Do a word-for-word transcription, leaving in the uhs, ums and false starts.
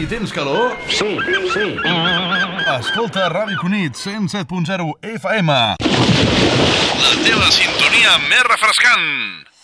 tens calor? Sí, sí. Escolta Ràdio Cunit, cent set punt zero F M. La teva sintonia més refrescant.